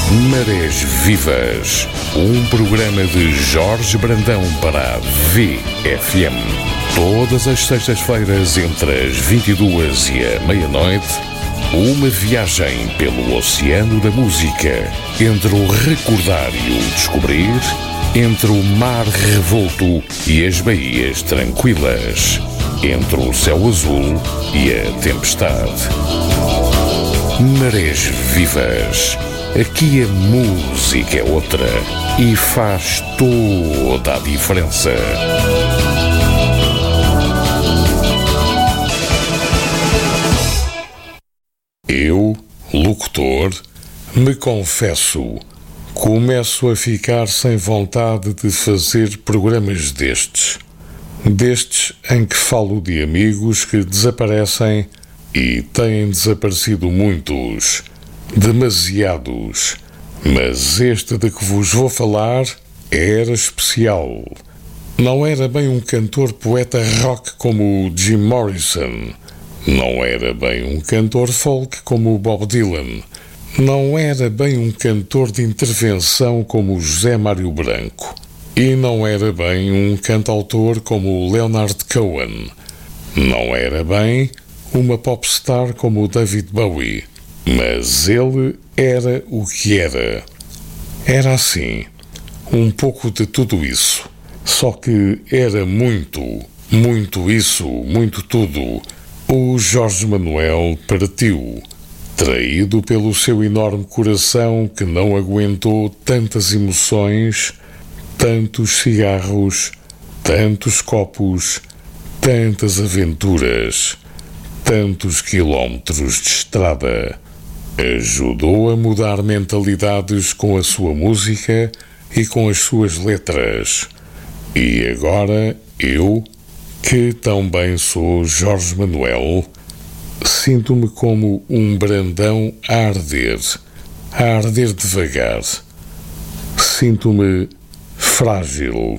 Marés Vivas, um programa de Jorge Brandão para a VFM. Todas as sextas-feiras entre as 22 e a meia-noite, uma viagem pelo oceano da música, entre o recordar e o descobrir, entre o mar revolto e as baías tranquilas, entre o céu azul e a tempestade. Marés Vivas. Aqui a música é outra e faz toda a diferença. Eu, locutor, me confesso, começo a ficar sem vontade de fazer programas destes em que falo de amigos que desaparecem e têm desaparecido muitos. Demasiados, mas este de que vos vou falar era especial. Não era bem um cantor-poeta rock como o Jim Morrison, não era bem um cantor folk como o Bob Dylan, não era bem um cantor de intervenção como o José Mário Branco, e não era bem um cantautor como o Leonard Cohen, não era bem uma popstar como o David Bowie. Mas ele era o que era. Era assim, um pouco de tudo isso. Só que era muito isso, muito tudo. O Jorge Manuel partiu, traído pelo seu enorme coração que não aguentou tantas emoções, tantos cigarros, tantos copos, tantas aventuras, tantos quilómetros de estrada. Ajudou a mudar mentalidades com a sua música e com as suas letras. E agora eu, que também sou Jorge Manuel, sinto-me como um brandão a arder devagar. Sinto-me frágil,